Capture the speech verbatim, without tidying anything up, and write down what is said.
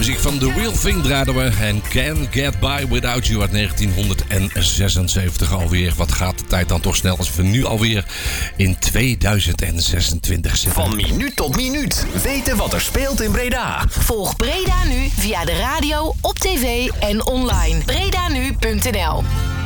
Muziek van The Real Thing draaiden we. En Can't Get By Without You uit negentienhonderdzesenzeventig alweer. Wat gaat de tijd dan toch snel als we nu alweer in tweeduizend zesentwintig zitten. Van minuut tot minuut. Weten wat er speelt in Breda. Volg Breda nu via de radio, op tv en online. Bredanu punt n l